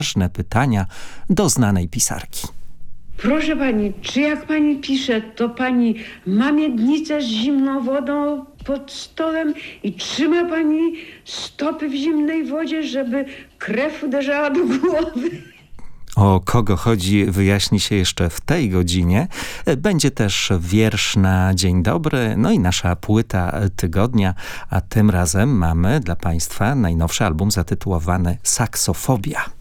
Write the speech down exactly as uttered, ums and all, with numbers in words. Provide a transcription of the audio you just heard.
ważne pytania do znanej pisarki. Proszę pani, czy jak pani pisze, to pani ma miednicę z zimną wodą pod stołem i trzyma pani stopy w zimnej wodzie, żeby krew uderzała do głowy? O kogo chodzi, wyjaśni się jeszcze w tej godzinie. Będzie też wiersz na dzień dobry, no i nasza płyta tygodnia, a tym razem mamy dla Państwa najnowszy album zatytułowany Saksofobia.